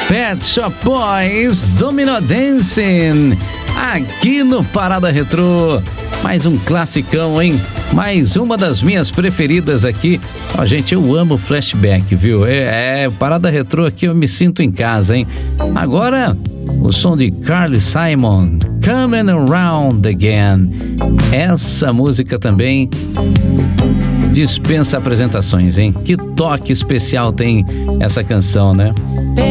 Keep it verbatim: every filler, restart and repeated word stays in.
Pet Shop Boys, Domino Dancing, aqui no Parada Retrô. Mais um classicão, hein? Mais uma das minhas preferidas aqui. Ó, gente, eu amo flashback, viu? É, é, Parada Retrô aqui eu me sinto em casa, hein? Agora, o som de Carly Simon, Coming Around Again. Essa música também dispensa apresentações, hein? Que toque especial tem essa canção, né?